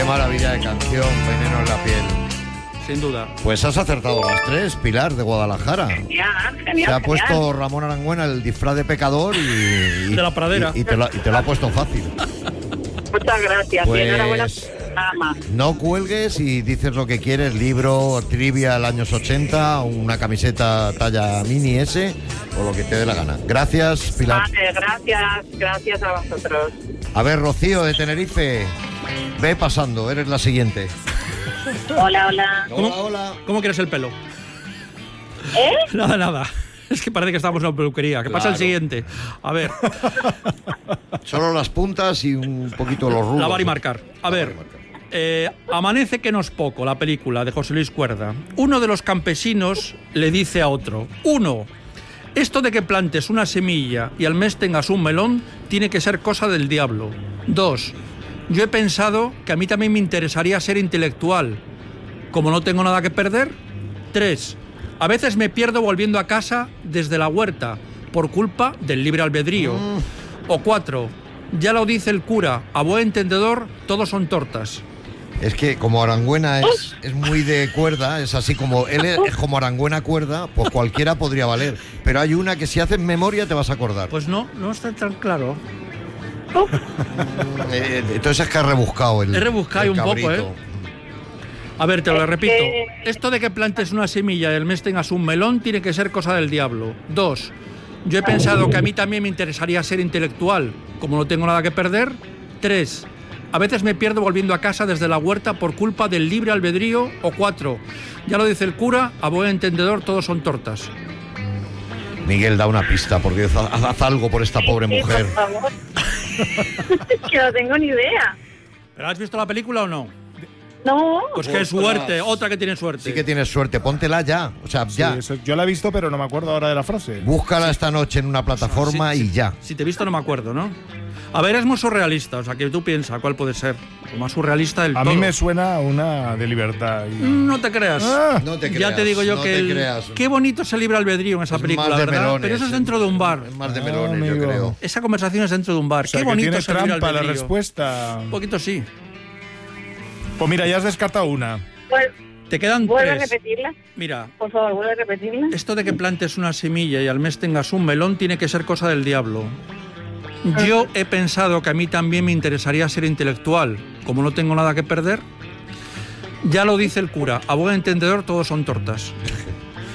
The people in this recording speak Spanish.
Qué maravilla de canción, Veneno en la piel. Sin duda. Pues has acertado las tres, Pilar, de Guadalajara. Genial, Se ha puesto Ramón Arangüena el disfraz de pecador y de la pradera. Y te lo ha puesto fácil. Muchas gracias. Pues, y enhorabuena por el programa. No cuelgues y dices lo que quieres, libro, trivia del años 80, una camiseta talla mini S o lo que te dé la gana. Gracias, Pilar. Vale, gracias a vosotros. A ver, Rocío de Tenerife, ve pasando, eres la siguiente. Hola. Hola. ¿Cómo quieres el pelo? ¿Eh? Nada. Es que parece que estamos en una peluquería. ¿Qué pasa el siguiente? A ver. Solo las puntas y un poquito los rulos. Lavar y marcar. A ver. Amanece que no es poco, la película de José Luis Cuerda. Uno de los campesinos le dice a otro: 1. Esto de que plantes una semilla y al mes tengas un melón tiene que ser cosa del diablo. 2. Yo he pensado que a mí también me interesaría ser intelectual. Como no tengo nada que perder. 3. A veces me pierdo volviendo a casa desde la huerta por culpa del libre albedrío. O 4. Ya lo dice el cura, a buen entendedor todos son tortas. Es que como Arangüena es muy de cuerda, es así como él es como Arangüena cuerda, pues cualquiera podría valer. Pero hay una que si haces memoria te vas a acordar. Pues no está tan claro. Entonces es que has rebuscado el. He rebuscado un cabrito. poco, ¿eh? A ver, te lo repito. Esto de que plantes una semilla y el mes tengas un melón tiene que ser cosa del diablo. 2. Yo he pensado que a mí también me interesaría ser intelectual. Como no tengo nada que perder. 3. A veces me pierdo volviendo a casa desde la huerta por culpa del libre albedrío. O 4. Ya lo dice el cura, a buen entendedor todos son tortas. Miguel, da una pista, porque haz algo por esta pobre mujer. Por favor. Que no tengo ni idea. ¿Pero has visto la película o no? No. Pues qué suerte, otra que tiene suerte. Sí que tienes suerte, póntela ya. O sea, ya. Sí, yo la he visto, pero no me acuerdo ahora de la frase. Búscala esta noche en una plataforma y ya. Si te he visto no me acuerdo, ¿no? A ver, es muy surrealista, o sea, que tú piensas cuál puede ser. Lo más surrealista del todo. A mí me suena una de libertad. No te creas. No te creas. Ya te digo yo no que te creas. qué bonito es el libre albedrío en esa Es película, más de ¿verdad? melones, Pero eso es dentro de un bar. Es más de melones, yo amigo. creo. Esa conversación es dentro de un bar. O sea, qué que bonito tiene es el libre trampa la albedrío. respuesta. Un poquito sí. Pues mira, ya has descartado una. Pues, Te quedan ¿vuelve a 3. repetirla? Mira, Por favor, vuelve a repetirla. esto de que plantes una semilla y al mes tengas un melón tiene que ser cosa del diablo. Yo he pensado que a mí también me interesaría ser intelectual. Como no tengo nada que perder. Ya lo dice el cura, a buen entendedor todos son tortas.